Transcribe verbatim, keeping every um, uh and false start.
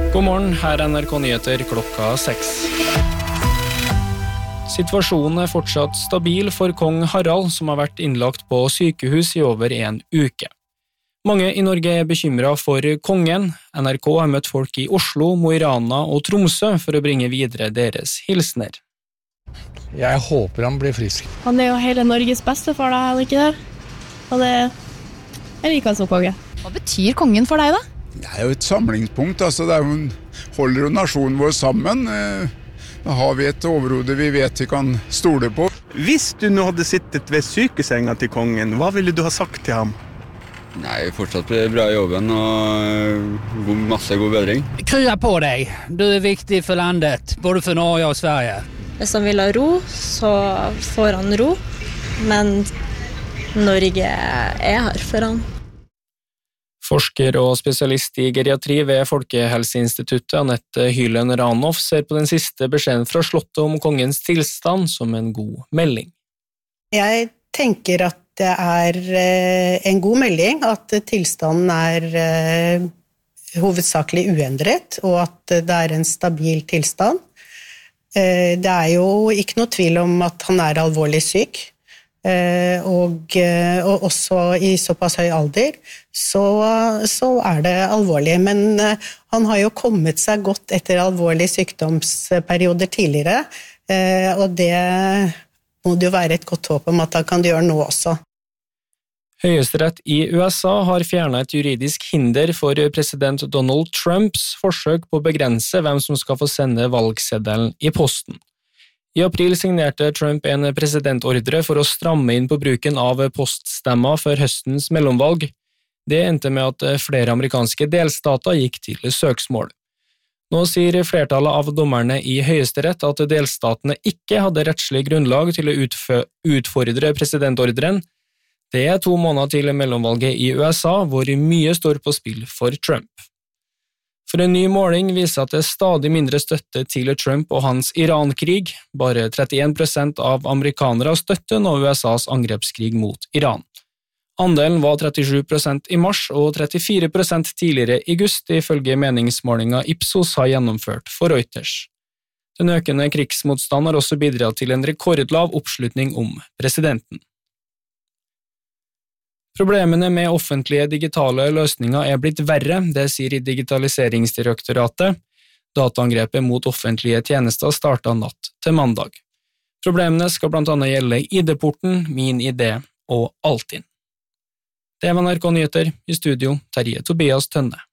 God morgen, her er N R K Nyheter klokka seks. Situasjonen er fortsatt stabil for kong Harald, som har vært innlagt på sykehus i over en uke. Mange i Norge er bekymret for kongen. N R K har møtt folk i Oslo, Mo i Rana og Tromsø for å bringe videre deres hilsener. Jeg håper han blir frisk. Han er jo hele Norges beste for deg, er det ikke det? Og det jeg liker han som konge. Hva betyr kongen for deg da? Det er jo et samlingspunkt, altså det er jo en, holder jo nasjonen vår sammen. Da har vi et overhode vi vet vi kan stole på. Hvis du nå hadde sittet ved sykesenga til kongen, hva ville du ha sagt til ham? Nei, fortsatt bra i jobben og masse god bedring. Krya på deg, du er viktig for landet, både for Norge og Sverige. Hvis han vil ha ro, så får han ro, men Norge er her for han. Forsker og spesialist i geriatri ved Folkehelseinstituttet, Annette Hylen Ranoff, ser på den siste beskjeden fra Slottet om kongens tilstand som en god melding. Jeg tenker at det er en god melding, at tilstanden er hovedsakelig uendret, og at det er en stabil tilstand. Det er jo ikke noe tvil om at han er alvorlig syk, og, og også i såpass høy alder, så, så er det alvorlig. Men han har jo kommet seg godt etter alvorlige sykdomsperioder tidligere, og det må det jo være et godt håp om at han kan gjøre nå også. Høyesterett i U S A har fjernet et juridisk hinder for president Donald Trumps forsøk på å begrense hvem som skal få sende valgseddelen i posten. I april signerte Trump en presidentordre for å stramme inn på bruken av poststemmer før høstens mellomvalg. Det endte med at flere amerikanske delstater gikk til søksmål. Nå sier flertallet av dommerne i Høyesterett at delstatene ikke hadde rettslig grunnlag til å utfordre presidentordren. Det er to måneder til mellomvalget i U S A, hvor mye står på spill for Trump. For en ny måling viser at det er stadig mindre støtte til Trump og hans Iran-krig. Bare trettien prosent av amerikanere støtter nå U S As angrepskrig mot Iran. Andelen var trettisju prosent i mars og trettifire prosent tidligere i august, ifølge meningsmålingen Ipsos har gjennomført for Reuters. Den økende krigsmotstand har også bidratt til en rekordlav oppslutning om presidenten. Problemene med offentlige digitale løsninger er blitt verre, det sier Digitaliseringsdirektoratet. Dataangrepet mot offentlige tjenester startet natt til mandag. Problemene skal blant annet gjelde I D-porten, Min I D og Altinn. Det var N R K Nyheter, i studio Terje Tobias Tønne.